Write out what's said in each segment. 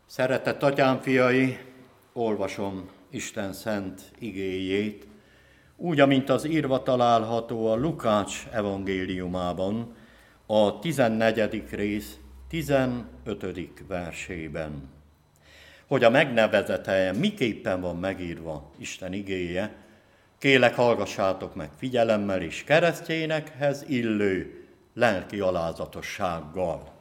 Szeretett atyám fiai, olvasom Isten szent igéjét, úgy, amint az írva található a Lukács evangéliumában, a 14. rész 15. versében. Hogy a megnevezett helyen miképpen van megírva Isten igéje, kélek hallgassátok meg figyelemmel és keresztényekhez illő lelki alázatossággal.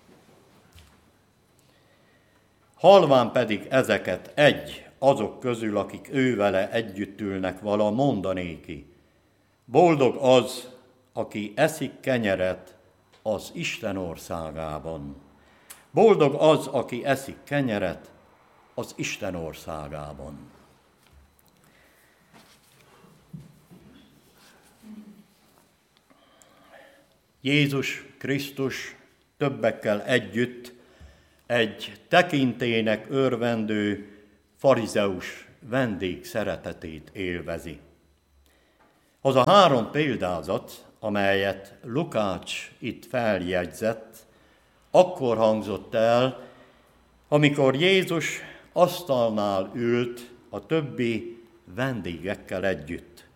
Halván pedig ezeket azok közül, akik ővele együtt ülnek, vala mondanéki: boldog az, aki eszik kenyeret az Isten országában. Boldog az, aki eszik kenyeret az Isten országában. Jézus Krisztus többekkel együtt egy tekintélynek örvendő farizeus vendég szeretetét élvezi. Az a 3 példázat, amelyet Lukács itt feljegyzett, akkor hangzott el, amikor Jézus asztalnál ült a többi vendégekkel együtt.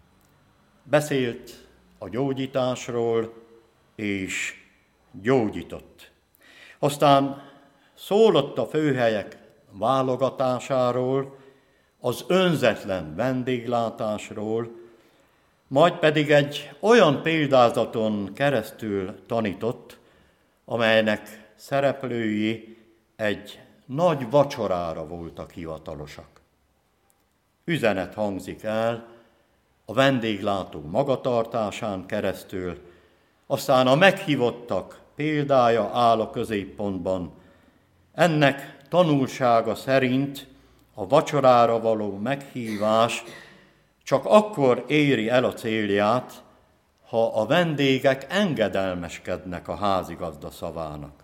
Beszélt a gyógyításról és gyógyított. Aztán szólott a főhelyek válogatásáról, az önzetlen vendéglátásról, majd pedig egy olyan példázaton keresztül tanított, amelynek szereplői egy nagy vacsorára voltak hivatalosak. Üzenet hangzik el a vendéglátó magatartásán keresztül, aztán a meghívottak példája áll a középpontban. Ennek tanulsága szerint a vacsorára való meghívás csak akkor éri el a célját, ha a vendégek engedelmeskednek a házigazda szavának.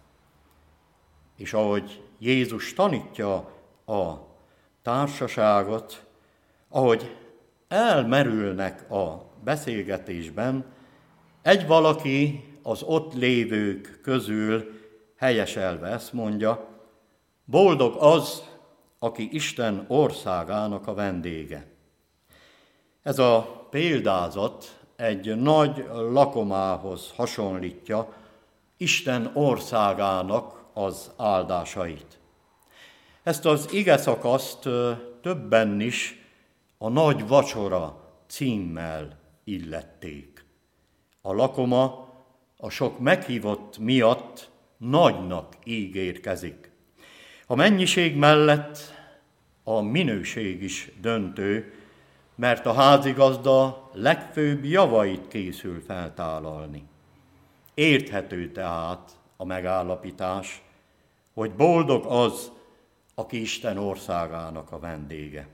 És ahogy Jézus tanítja a társaságot, ahogy elmerülnek a beszélgetésben, egy valaki az ott lévők közül helyeselve ezt mondja: boldog az, aki Isten országának a vendége. Ez a példázat egy nagy lakomához hasonlítja Isten országának az áldásait. Ezt az igeszakaszt többen is a nagy vacsora címmel illették. A lakoma a sok meghívott miatt nagynak ígérkezik. A mennyiség mellett a minőség is döntő, mert a házigazda legfőbb javait készül feltállalni. Érthető tehát a megállapítás, hogy boldog az, aki Isten országának a vendége.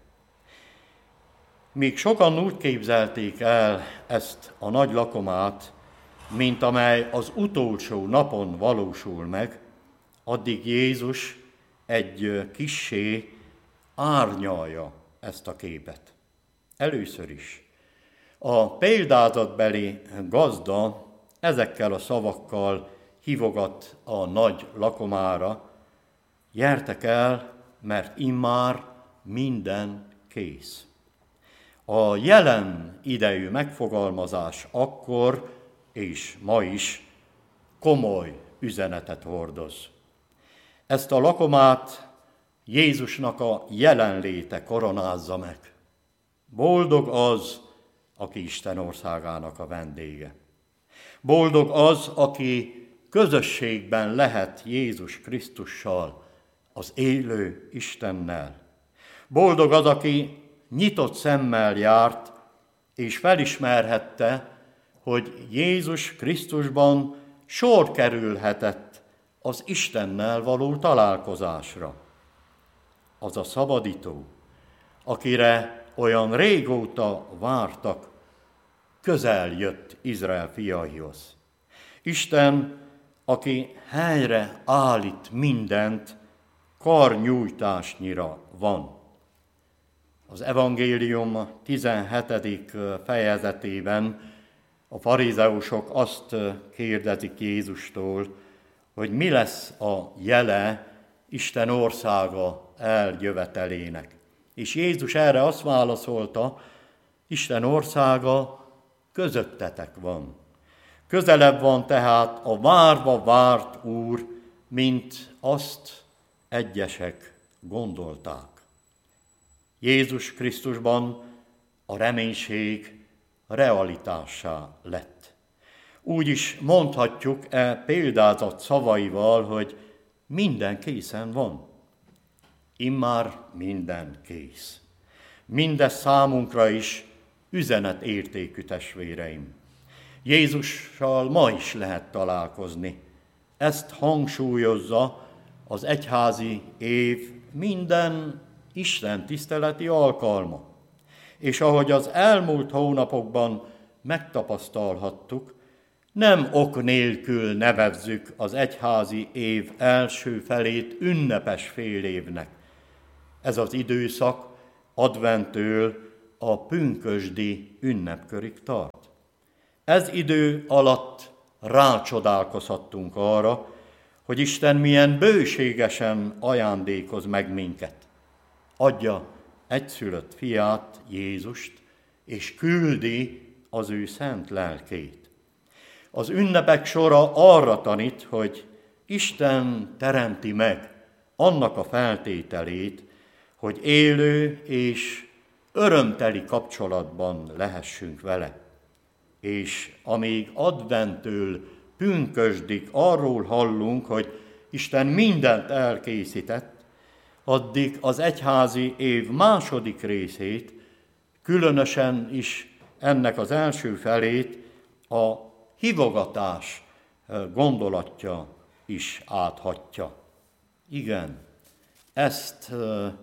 Míg sokan úgy képzelték el ezt a nagy lakomát, mint amely az utolsó napon valósul meg, addig Jézus egy kissé árnyalja ezt a képet. Először is a példázatbeli gazda ezekkel a szavakkal hívogat a nagy lakomára: gyertek el, mert immár minden kész. A jelen idejű megfogalmazás akkor és ma is komoly üzenetet hordoz. Ezt a lakomát Jézusnak a jelenléte koronázza meg. Boldog az, aki Isten országának a vendége. Boldog az, aki közösségben lehet Jézus Krisztussal, az élő Istennel. Boldog az, aki nyitott szemmel járt, és felismerhette, hogy Jézus Krisztusban sor kerülhetett az Istennel való találkozásra. Az a szabadító, akire olyan régóta vártak, közel jött Izrael fiaihoz. Isten, aki helyre állít mindent, karnyújtásnyira van. Az evangélium 17. fejezetében a farizeusok azt kérdezik Jézustól, hogy mi lesz a jele Isten országa eljövetelének. És Jézus erre azt válaszolta, Isten országa közöttetek van. Közelebb van tehát a várva várt Úr, mint azt egyesek gondolták. Jézus Krisztusban a reménység realitássá lett. Úgy is mondhatjuk példázat szavaival, hogy minden készen van. Immár minden kész. Mindez számunkra is üzenetértékű, testvéreim. Jézussal ma is lehet találkozni. Ezt hangsúlyozza az egyházi év minden Isten tiszteleti alkalma. És ahogy az elmúlt hónapokban megtapasztalhattuk, nem ok nélkül nevezzük az egyházi év első felét ünnepes félévnek. Ez az időszak adventtől a pünkösdi ünnepkörig tart. Ez idő alatt rácsodálkozhattunk arra, hogy Isten milyen bőségesen ajándékoz meg minket. Adja egyszülött fiát, Jézust, és küldi az ő szent lelkét. Az ünnepek sora arra tanít, hogy Isten teremti meg annak a feltételét, hogy élő és örömteli kapcsolatban lehessünk vele. És amíg adventtől pünkösdig arról hallunk, hogy Isten mindent elkészített, addig az egyházi év második részét, különösen is ennek az első felét a hívogatás gondolatja is áthatja. Igen, ezt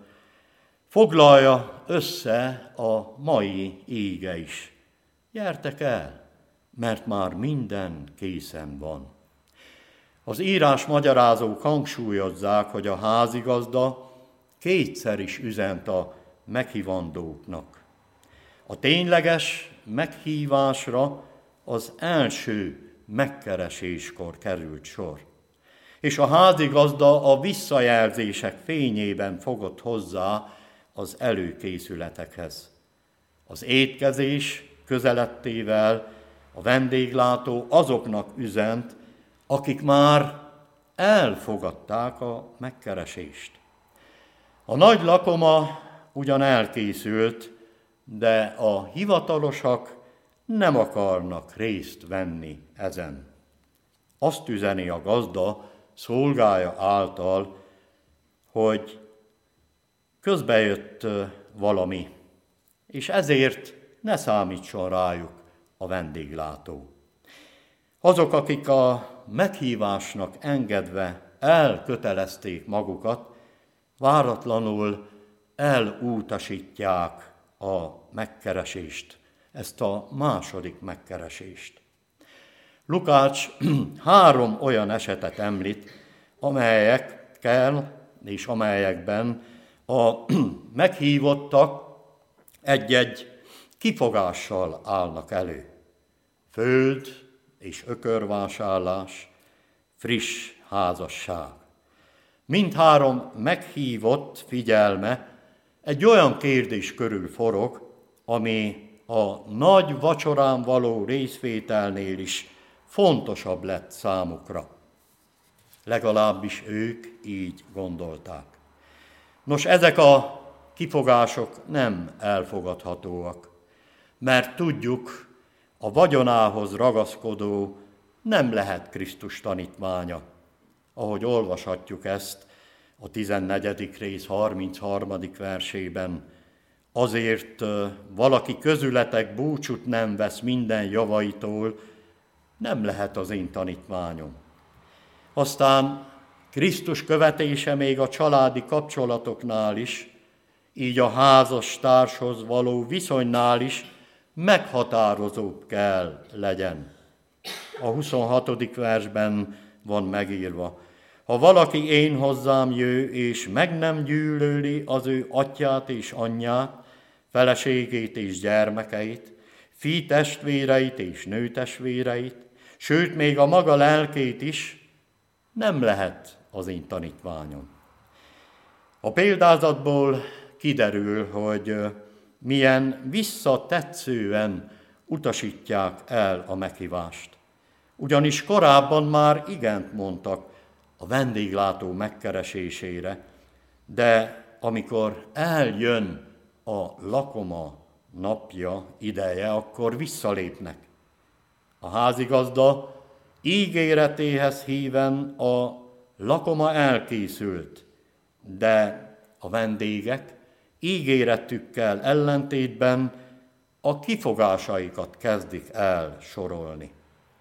foglalja össze a mai ége is. Gyertek el, mert már minden készen van. Az írás magyarázók hangsúlyozzák, hogy a házigazda kétszer is üzent a meghívandóknak. A tényleges meghívásra az első megkereséskor került sor, és a házigazda a visszajelzések fényében fogott hozzá az előkészületekhez. Az étkezés közelettével a vendéglátó azoknak üzent, akik már elfogadták a megkeresést. A nagy lakoma ugyan elkészült, de a hivatalosak nem akarnak részt venni ezen. Azt üzeni a gazda szolgája által, hogy közbejött valami, és ezért ne számítson rájuk a vendéglátó. Azok, akik a meghívásnak engedve elkötelezték magukat, váratlanul elutasítják a megkeresést, ezt a második megkeresést. Lukács 3 olyan esetet említ, amelyekkel és amelyekben a meghívottak egy-egy kifogással állnak elő. Föld és ökörvásárlás, friss házasság. Mindhárom meghívott figyelme egy olyan kérdés körül forog, ami a nagy vacsorán való részvételnél is fontosabb lett számukra. Legalábbis ők így gondolták. Nos, ezek a kifogások nem elfogadhatóak, mert tudjuk, a vagyonához ragaszkodó nem lehet Krisztus tanítmánya, ahogy olvashatjuk ezt a 14. rész 33. versében. Azért valaki közületek búcsút nem vesz minden javaitól, nem lehet az én tanítmányom. Aztán Krisztus követése még a családi kapcsolatoknál is, így a házastárshoz való viszonynál is meghatározóbb kell legyen. A 26. versben van megírva: ha valaki én hozzám jő, és meg nem gyűlöli az ő atyját és anyját, feleségét és gyermekeit, fiatestvéreit és nőtestvéreit, sőt még a maga lelkét is, nem lehet az én tanítványom. A példázatból kiderül, hogy milyen visszatetszően utasítják el a meghívást. Ugyanis korábban már igent mondtak a vendéglátó megkeresésére, de amikor eljön a lakoma napja, ideje, akkor visszalépnek. A házigazda ígéretéhez híven a lakoma elkészült, de a vendégek ígéretükkel ellentétben a kifogásaikat kezdik el sorolni.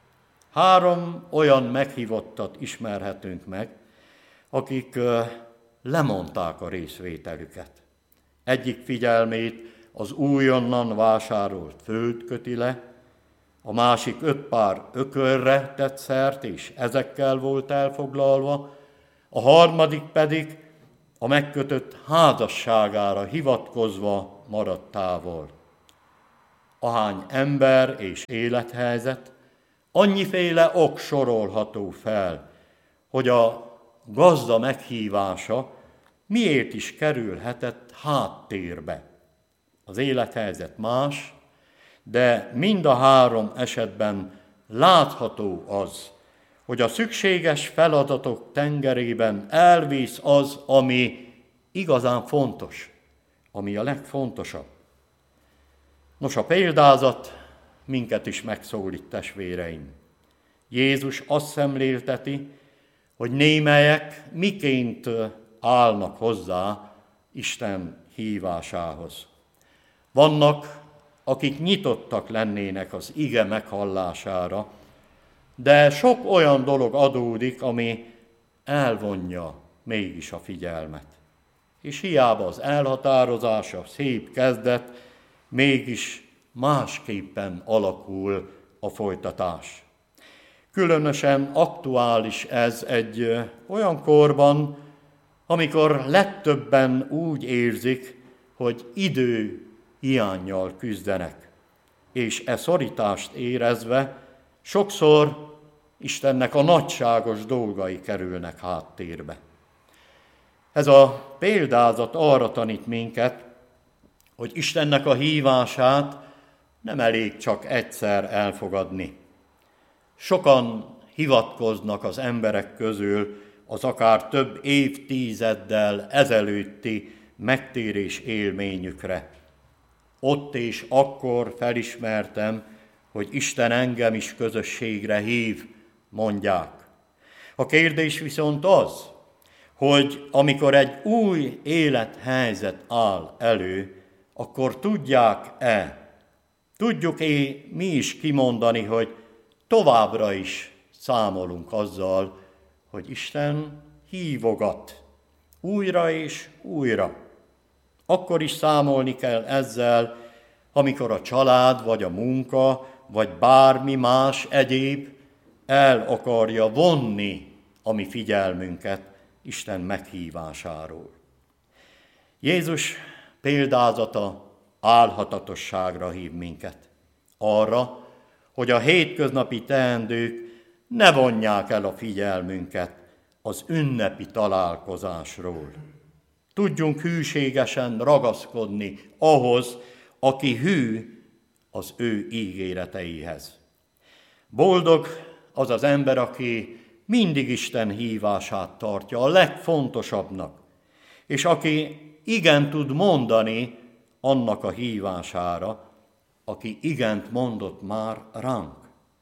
3 olyan meghívottat ismerhetünk meg, akik lemondták a részvételüket. Egyik figyelmét az újonnan vásárolt föld köti le, a másik 5 pár ökörre tett szert, és ezekkel volt elfoglalva, a harmadik pedig a megkötött házasságára hivatkozva maradt távol. Ahány ember és élethelyzet, annyiféle ok sorolható fel, hogy a gazda meghívása miért is kerülhetett háttérbe. Az élethelyzet más, de mind a 3 esetben látható az, hogy a szükséges feladatok tengerében elvész az, ami igazán fontos, ami a legfontosabb. Nos, a példázat minket is megszólít, testvéreim. Jézus azt szemlélteti, hogy némelyek miként állnak hozzá Isten hívásához. Vannak, akik nyitottak lennének az ige meghallására, de sok olyan dolog adódik, ami elvonja mégis a figyelmet. És hiába az elhatározás, a szép kezdet, mégis másképpen alakul a folytatás. Különösen aktuális ez egy olyan korban, amikor legtöbben úgy érzik, hogy idő hiánnyal küzdenek, és e szorítást érezve sokszor Istennek a nagyságos dolgai kerülnek háttérbe. Ez a példázat arra tanít minket, hogy Istennek a hívását nem elég csak egyszer elfogadni. Sokan hivatkoznak az emberek közül az akár több évtizeddel ezelőtti megtérés élményükre. Ott és akkor felismertem, hogy Isten engem is közösségre hív, mondják. A kérdés viszont az, hogy amikor egy új élethelyzet áll elő, akkor tudjuk-e mi is kimondani, hogy továbbra is számolunk azzal, hogy Isten hívogat újra és újra. Akkor is számolni kell ezzel, amikor a család, vagy a munka, vagy bármi más egyéb el akarja vonni a mi figyelmünket Isten meghívásáról. Jézus példázata álhatatosságra hív minket. Arra, hogy a hétköznapi teendők ne vonják el a figyelmünket az ünnepi találkozásról. Tudjunk hűségesen ragaszkodni ahhoz, aki hű az ő ígéreteihez. Boldog az az ember, aki mindig Isten hívását tartja a legfontosabbnak, és aki igen tud mondani annak a hívására, aki igent mondott már ránk.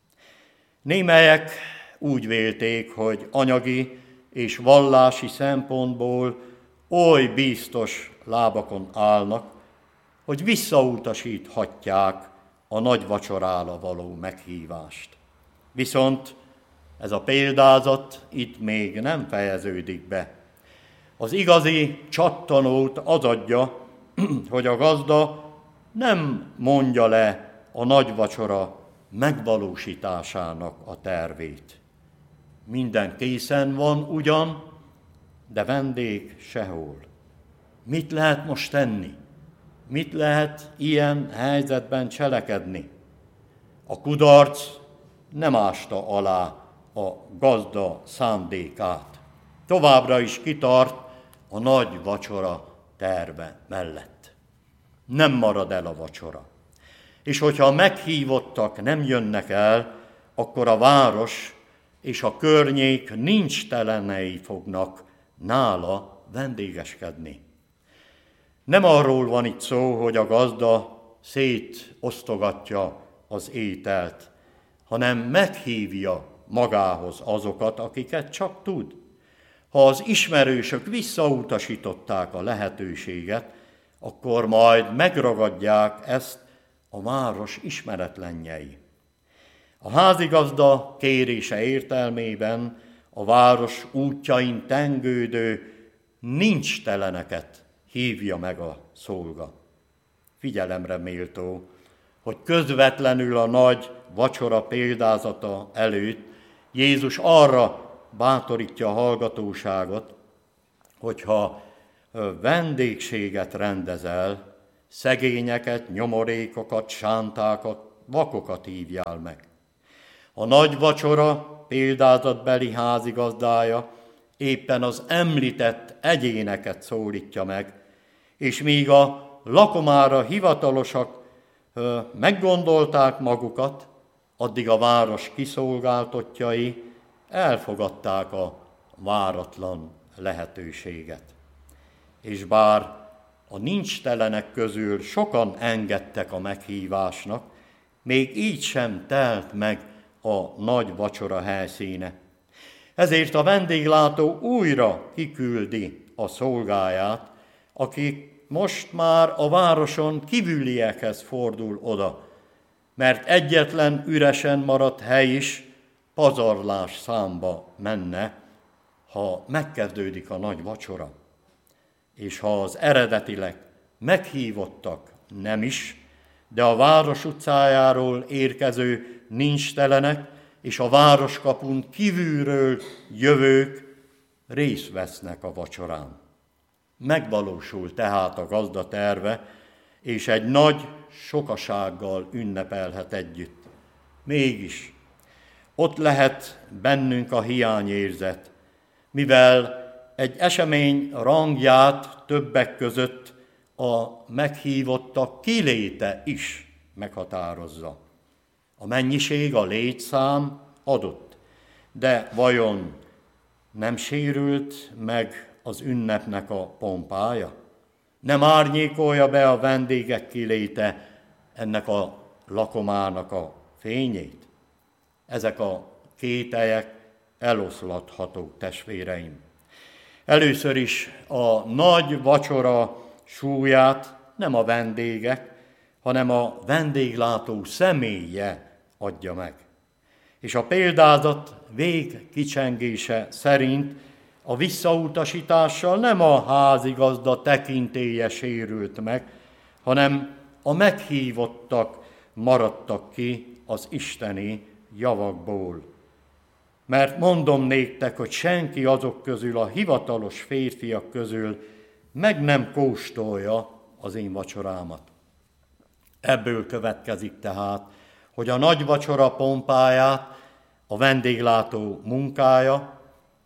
Némelyek úgy vélték, hogy anyagi és vallási szempontból oly biztos lábakon állnak, hogy visszautasíthatják a nagy vacsorára való meghívást. Viszont ez a példázat itt még nem fejeződik be. Az igazi csattanót az adja, hogy a gazda nem mondja le a nagy vacsora megvalósításának a tervét. Minden készen van ugyan, de vendég sehol. Mit lehet most tenni? Mit lehet ilyen helyzetben cselekedni? A kudarc nem ásta alá a gazda szándékát. Továbbra is kitart a nagy vacsora terve mellett. Nem marad el a vacsora. És hogyha a meghívottak nem jönnek el, akkor a város és a környék nincs telenei fognak nála vendégeskedni. Nem arról van itt szó, hogy a gazda szétosztogatja az ételt, hanem meghívja magához azokat, akiket csak tud. Ha az ismerősök visszautasították a lehetőséget, akkor majd megragadják ezt a város ismeretlenjei. A házigazda kérése értelmében a város útjain tengődő nincs teleneket hívja meg a szolga. Figyelemre méltó, hogy közvetlenül a nagy vacsora példázata előtt Jézus arra bátorítja a hallgatóságot, hogyha vendégséget rendezel, szegényeket, nyomorékokat, sántákat, vakokat hívjál meg. A nagy vacsora példázatbeli házigazdája éppen az említett egyéneket szólítja meg, és míg a lakomára hivatalosak meggondolták magukat, addig a város kiszolgáltottjai elfogadták a váratlan lehetőséget. És bár a nincstelenek közül sokan engedtek a meghívásnak, még így sem telt meg a nagy vacsora helyszíne. Ezért a vendéglátó újra kiküldi a szolgáját, aki most már a városon kívüliekhez fordul oda, mert egyetlen üresen maradt hely is pazarlás számba menne, ha megkezdődik a nagy vacsora. És ha az eredetileg meghívottak nem is, de a város utcájáról érkező nincstelenek és a városkapun kívülről jövők részt vesznek a vacsorán. Megvalósul tehát a gazda terve, és egy nagy sokasággal ünnepelhet együtt. Mégis ott lehet bennünk a hiányérzet, mivel egy esemény rangját többek között a meghívottak kiléte is meghatározza. A mennyiség, a létszám adott, de vajon nem sérült meg az ünnepnek a pompája? Nem árnyékolja be a vendégek kiléte ennek a lakomának a fényét? Ezek a kételyek eloszlathatók, testvéreim. Először is a nagy vacsora súlyát nem a vendégek, hanem a vendéglátó személye adja meg. És a példázat végkicsengése szerint a visszautasítással nem a házigazda tekintélye sérült meg, hanem a meghívottak maradtak ki az isteni javakból. Mert mondom néktek, hogy senki azok közül, a hivatalos férfiak közül meg nem kóstolja az én vacsorámat. Ebből következik tehát, hogy a nagy vacsora pompáját a vendéglátó munkája,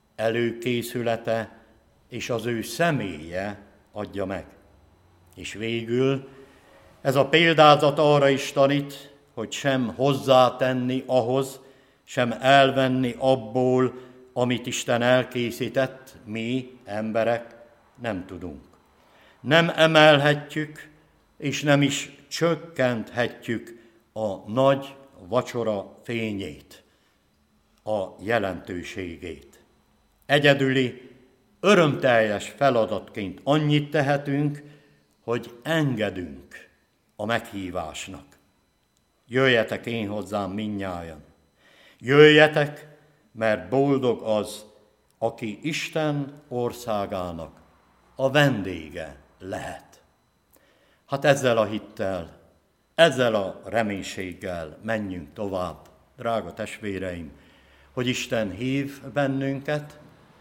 előkészülete és az ő személye adja meg. És végül ez a példázat arra is tanít, hogy sem hozzátenni ahhoz, sem elvenni abból, amit Isten elkészített, mi, emberek, nem tudunk. Nem emelhetjük, és nem is csökkenthetjük a nagy vacsora fényét, a jelentőségét. Egyedüli, örömteljes feladatként annyit tehetünk, hogy engedünk a meghívásnak. Jöjjetek én hozzám mindnyájan. Jöjjetek, mert boldog az, aki Isten országának a vendége lehet. Hát ezzel a hittel, ezzel a reménységgel menjünk tovább, drága testvéreim, hogy Isten hív bennünket,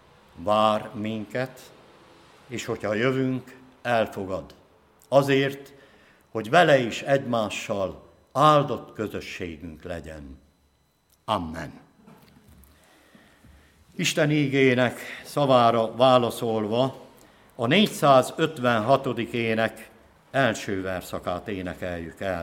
vár minket, és hogyha jövünk, elfogad. Azért, hogy vele is egymással áldott közösségünk legyen. Amen. Isten ígének szavára válaszolva, A 456. ének első verszakát énekeljük el.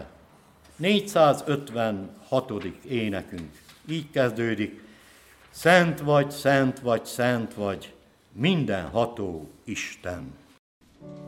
456. énekünk így kezdődik: Szent vagy, szent vagy, szent vagy, mindenható Isten.